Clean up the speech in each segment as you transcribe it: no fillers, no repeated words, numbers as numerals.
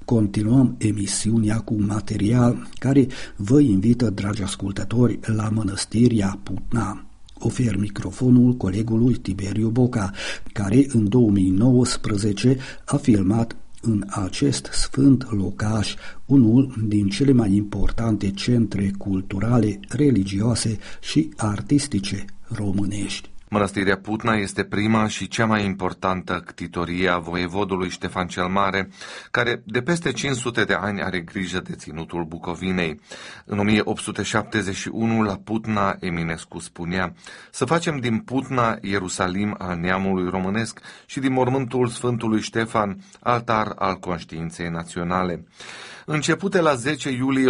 Continuăm emisiunea cu material care vă invită, dragi ascultători, la Mănăstirea Putna. Ofer microfonul colegului Tiberiu Boca, care în 2019 a filmat în acest sfânt locaș unul din cele mai importante centre culturale, religioase și artistice românești. Mănăstirea Putna este prima și cea mai importantă ctitorie a voievodului Ștefan cel Mare, care de peste 500 de ani are grijă de ținutul Bucovinei. În 1871, la Putna, Eminescu spunea: să facem din Putna Ierusalim al neamului românesc și din mormântul Sfântului Ștefan altar al conștiinței naționale. Începute la 10 iulie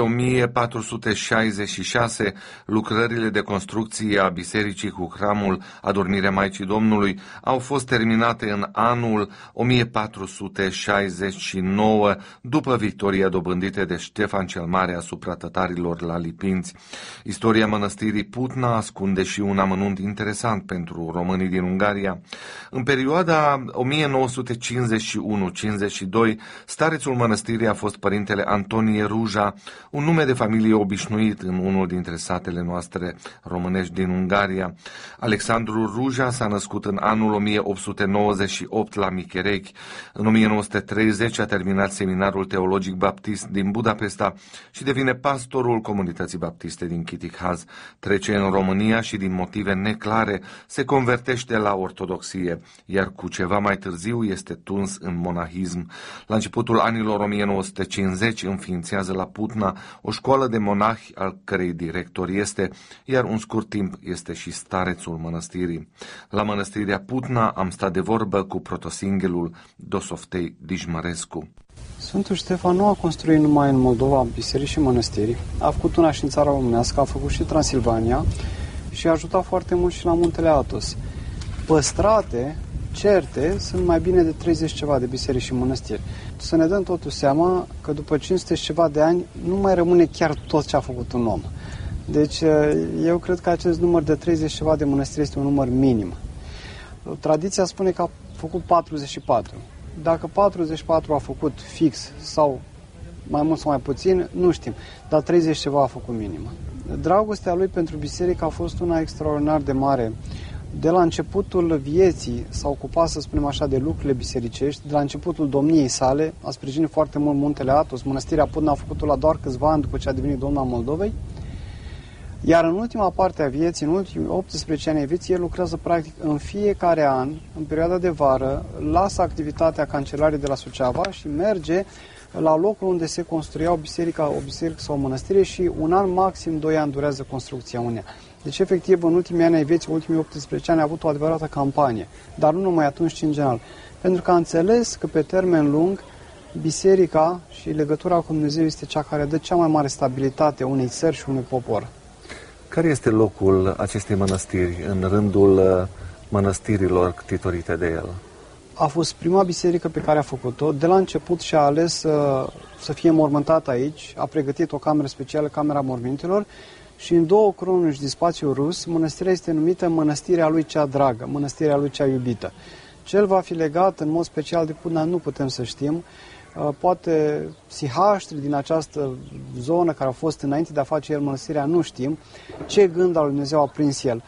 1466, lucrările de construcție a bisericii cu hramul Adormirea Maicii Domnului au fost terminate în anul 1469, după victoria dobândită de Ștefan cel Mare asupra tătarilor la Lipinți. Istoria mănăstirii Putna ascunde și un amănunt interesant pentru românii din Ungaria. În perioada 1951-52, starețul mănăstirii a fost părintele Antonie Ruja, un nume de familie obișnuit în unul dintre satele noastre românești din Ungaria. Alexandru Ruja s-a născut în anul 1898 la Micherechi. În 1930 a terminat seminarul teologic baptist din Budapesta și devine pastorul comunității baptiste din Chitikhaz. Trece în România și din motive neclare se convertește la ortodoxie, iar cu ceva mai târziu este tuns în monahism. La începutul anilor 1950 înființează la Putna o școală de monahi, al cărei director este, iar un scurt timp este și starețul mănăstirii. La Mănăstirea Putna am stat de vorbă cu protosinghelul Dosoftei Dijmărescu. Sfântul Ștefan nu a construit numai în Moldova biserici și mănăstiri, a făcut una și în țara românească, a făcut și Transilvania și a ajutat foarte mult și la Muntele Athos. Păstrate, certe, sunt mai bine de 30 ceva de biserici și mănăstiri. Să ne dăm totuși seama că după 500 ceva de ani nu mai rămâne chiar tot ce a făcut un om. Deci eu cred că acest număr de 30 ceva de mănăstiri este un număr minim. Tradiția spune că a făcut 44. Dacă 44 a făcut fix sau mai mult sau mai puțin, nu știm, dar 30 ceva a făcut minim. Dragostea lui pentru biserică a fost una extraordinar de mare. De la începutul vieții s-a ocupat, să spunem așa, de lucrurile bisericești, de la începutul domniei sale, a sprijinit foarte mult Muntele Athos, Mănăstirea Putna a făcut-o la doar câțiva ani după ce a devenit domn al Moldovei, iar în ultima parte a vieții, în ultimii 18 ani ai vieții, el lucrează practic în fiecare an, în perioada de vară, lasă activitatea cancelariei de la Suceava și merge la locul unde se construia o biserică sau o mănăstire și un an, maxim 2 ani durează construcția uneia. Deci, efectiv, în ultimii ani ai vieții, ultimii 18 ani, a avut o adevărată campanie, dar nu numai atunci, ci în general. Pentru că a înțeles că pe termen lung, biserica și legătura cu Dumnezeu este cea care dă cea mai mare stabilitate unei țări și unui popor. Care este locul acestei mănăstiri în rândul mănăstirilor ctitorite de el? A fost prima biserică pe care a făcut-o. De la început și-a ales să fie mormântat aici, a pregătit o cameră specială, Camera Mormintelor, și în 2 cronuși din spațiul rus, mănăstirea este numită Mănăstirea lui cea dragă, Mănăstirea lui cea iubită. Cel va fi legat în mod special de Putna, nu putem să știm. Poate sihaștri din această zonă care au fost înainte de a face el mănăstirea, nu știm. Ce gând al lui Dumnezeu a prins el?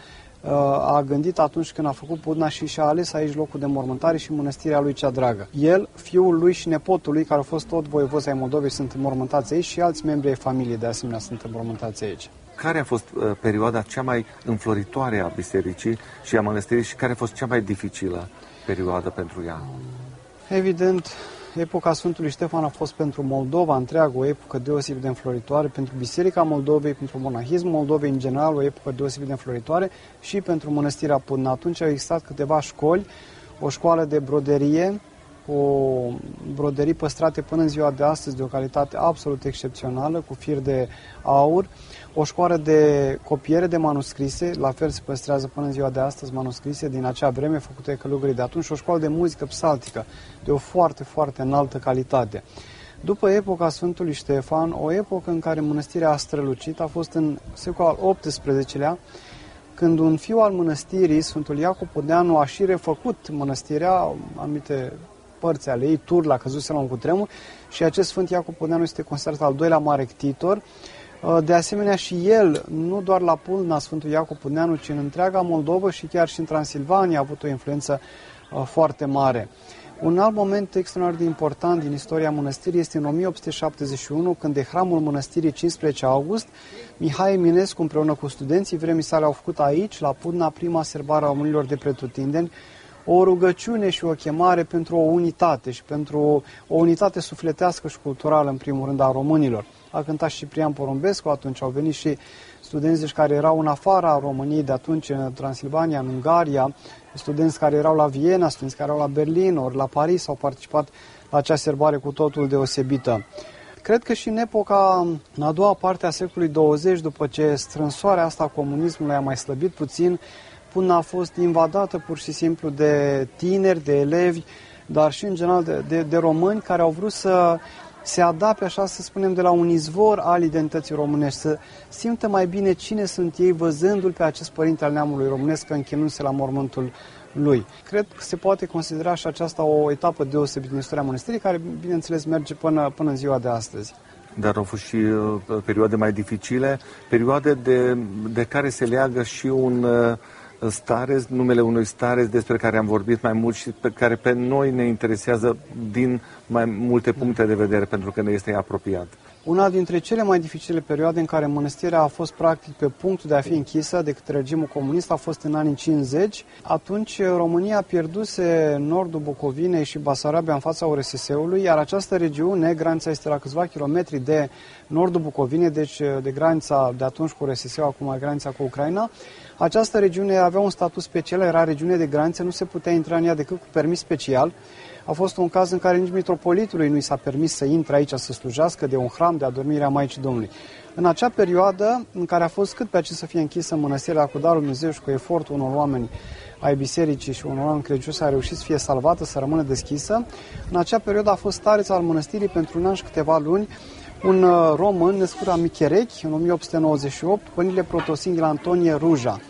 A gândit atunci când a făcut Putna și și-a ales aici locul de mormântare și Mănăstirea lui cea dragă. El, fiul lui și nepotul lui, care au fost tot voievozi ai Moldovei, sunt mormântați aici și alți membri ai familiei de asemenea sunt mormântați aici. Care a fost perioada cea mai înfloritoare a bisericii și a mănăstirii și care a fost cea mai dificilă perioadă pentru ea? Evident, epoca Sfântului Ștefan a fost pentru Moldova întreagă o epocă deosebit de înfloritoare, pentru Biserica Moldovei, pentru monahismul Moldovei în general o epocă deosebit de înfloritoare și pentru Mănăstirea Putna. Atunci au existat câteva școli, o școală de broderie, cu broderii păstrate până în ziua de astăzi de o calitate absolut excepțională, cu fir de aur, o școală de copiere de manuscrise, la fel se păstrează până în ziua de astăzi manuscrise din acea vreme făcute de călugării de atunci, și o școală de muzică psaltică de o foarte, foarte înaltă calitate. După epoca Sfântului Ștefan, o epocă în care mănăstirea a strălucit a fost în secolul al XVIII-lea, când un fiu al mănăstirii, Sfântul Iacob Podeanu, a și refăcut mănăstirea, anumite părți ale ei, Turla, căzuse la un cutremur și acest Sfânt Iacob Pudneanu este considerat al doilea mare ctitor. De asemenea și el, nu doar la Pulna, Sfântul Iacob Pudneanu, ci în întreaga Moldovă și chiar și în Transilvania a avut o influență foarte mare. Un alt moment extraordinar de important din istoria mănăstirii este în 1871, când de hramul mănăstirii 15 august, Mihai Eminescu împreună cu studenții vremii sale au făcut aici, la Pudna, prima serbare a românilor de pretutindeni, o rugăciune și o chemare pentru o unitate și pentru o unitate sufletească și culturală, în primul rând, a românilor. A cântat și Ciprian Porumbescu, atunci au venit și studenți care erau în afara României de atunci, în Transilvania, în Ungaria, studenți care erau la Viena, studenți care erau la Berlin, ori la Paris, au participat la acea serbare cu totul deosebită. Cred că și în epoca, în a doua parte a secolului 20, după ce strânsoarea asta a comunismului a mai slăbit puțin, Pudna a fost invadată pur și simplu de tineri, de elevi, dar și în general de români care au vrut să se adapte, așa să spunem, de la un izvor al identității românești, să simtă mai bine cine sunt ei, văzându-l pe acest părinte al neamului românesc, închinându-se la mormântul lui. Cred că se poate considera și aceasta o etapă deosebită din istoria mănăstirii, care, bineînțeles, merge până în ziua de astăzi. Dar au fost și perioade mai dificile, perioade de care se leagă și un stareț, numele unui stareț despre care am vorbit mai mult și pe care pe noi ne interesează din mai multe puncte de vedere, pentru că ne este apropiat. Una dintre cele mai dificile perioade în care mănăstirea a fost practic pe punctul de a fi închisă de către regimul comunist a fost în anii 50. Atunci România pierduse nordul Bucovinei și Basarabia în fața URSS-ului, iar această regiune, granița este la câțiva kilometri de nordul Bucovinei, deci de granița de atunci cu URSS-ul, acum granița cu Ucraina. Această regiune avea un statut special, era regiune de graniță, nu se putea intra în ea decât cu permis special. A fost un caz în care nici mitropolitului nu i s-a permis să intre aici să slujească de un hram de adormire a Maicii Domnului. În acea perioadă în care a fost cât pe aici să fie închisă mănăstirea, cu darul Dumnezeu și cu efortul unor oameni ai bisericii și unor oameni credincioși, a reușit să fie salvată, să rămână deschisă, în acea perioadă a fost stareț al mănăstirii pentru un an și câteva luni un român născut la Micherechi în 1898, părintele protosinghel Antonie Ruja.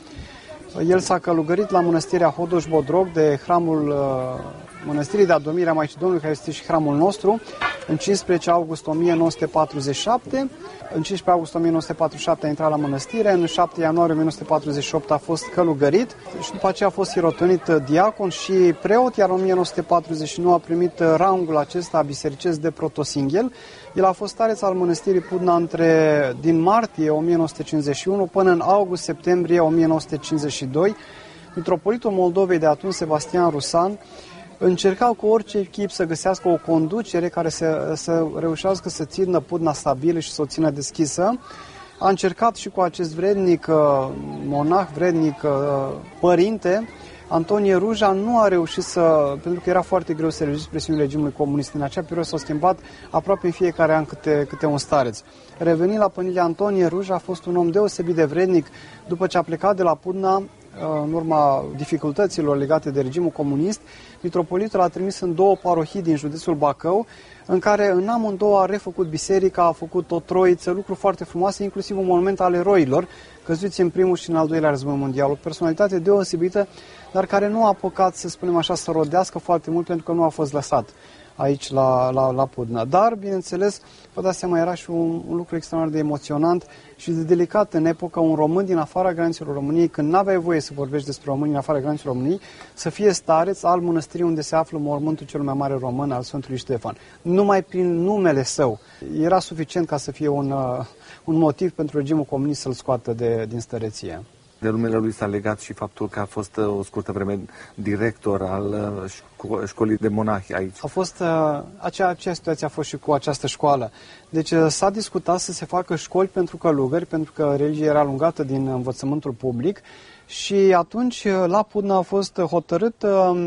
El s-a călugărit la mănăstirea Hodoș-Bodrog de hramul mănăstirii de adormire a Maicii Domnului, care este și hramul nostru, în 15 august 1947. În 15 august 1947 a intrat la mănăstire, în 7 ianuarie 1948 a fost călugărit și după aceea a fost hirotonit diacon și preot, iar în 1949 a primit rangul acesta bisericesc de protosinghel. El a fost stareț al mănăstirii Pudna din martie 1951 până în august-septembrie 1952. Mitropolitul Moldovei de atunci, Sebastian Rusan, încercau cu orice chip să găsească o conducere care să reușească să țină Pudna stabilă și să o țină deschisă. A încercat și cu acest vrednic monah, vrednic părinte, Antonie Ruja, nu a reușit pentru că era foarte greu să reziste presiunile regimului comunist. În acea perioadă s-au schimbat aproape în fiecare an câte un stareț. Revenind la părintele Antonie Ruja, a fost un om deosebit de vrednic după ce a plecat de la Pudna, în urma dificultăților legate de regimul comunist. Mitropolitul a trimis în 2 parohii din județul Bacău, în care în amândouă a refăcut biserica, a făcut o troiță, lucruri foarte frumoase, inclusiv un monument al eroilor, căzuți în primul și în al doilea război mondial. O personalitate deosebită, dar care nu a apucat, să spunem așa, să rodească foarte mult, pentru că nu a fost lăsat aici la Pudna. Dar, bineînțeles, vă dați seama, era și un lucru extraordinar de emoționant și de delicat în epoca, un român din afara granițelor României, când n-aveai voie să vorbești despre români din afara granițelor României, să fie stareț al mănăstirii unde se află mormântul cel mai mare român al Sfântului Ștefan. Numai prin numele său era suficient ca să fie un motiv pentru regimul comunist să-l scoată din stăreție. De numele lui s-a legat și faptul că a fost o scurtă vreme director al școlii de monahi aici. A fost, aceea situație a fost și cu această școală. Deci s-a discutat să se facă școli pentru călugări, pentru că religia era alungată din învățământul public și atunci la Pudna a fost hotărât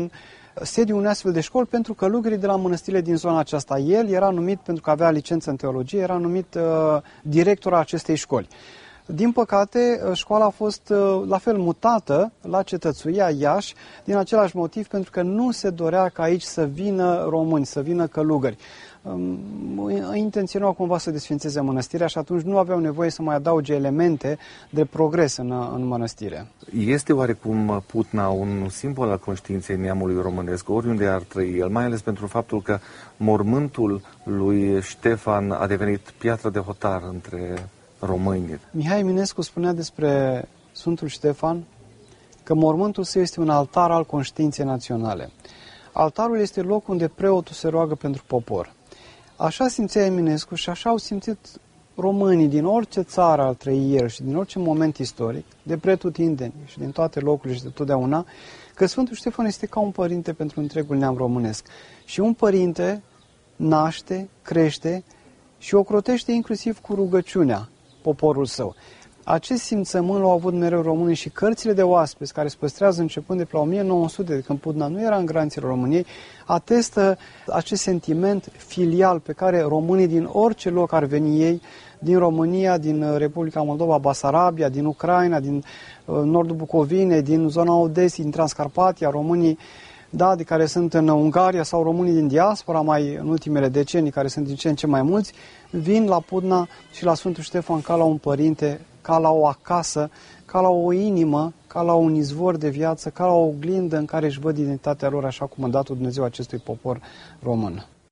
sediul unei astfel de școli pentru călugării de la mănăstirile din zona aceasta. El era numit, pentru că avea licență în teologie, era numit director al acestei școli. Din păcate, școala a fost la fel mutată la Cetățuia Iași din același motiv, pentru că nu se dorea ca aici să vină români, să vină călugări. Intenționau cumva să desfințeze mănăstirea și atunci nu aveau nevoie să mai adauge elemente de progres în mănăstire. Este oarecum Putna un simbol al conștiinței neamului românesc, oriunde ar trăi el, mai ales pentru faptul că mormântul lui Ștefan a devenit piatră de hotar între români. Mihai Eminescu spunea despre Sfântul Ștefan că mormântul său este un altar al conștiinței naționale. Altarul este locul unde preotul se roagă pentru popor. Așa simțea Eminescu și așa au simțit românii din orice țară al trăi el și din orice moment istoric, de pretutindeni și din toate locurile și de totdeauna, că Sfântul Ștefan este ca un părinte pentru întregul neam românesc. Și un părinte naște, crește și ocrotește inclusiv cu rugăciunea poporul său. Acest simțământ l-au avut mereu românii și cărțile de oaspeți care se păstrează începând de la 1900, de când Putna nu era în granițele României, atestă acest sentiment filial pe care românii din orice loc ar veni ei, din România, din Republica Moldova, Basarabia, din Ucraina, din nordul Bucovinei, din zona Odesei, din Transcarpatia, românii de care sunt în Ungaria sau românii din diaspora, mai în ultimele decenii, care sunt din ce în ce mai mulți, vin la Putna și la Sfântul Ștefan ca la un părinte, ca la o acasă, ca la o inimă, ca la un izvor de viață, ca la o oglindă în care își văd identitatea lor, așa cum a dat Dumnezeu acestui popor român.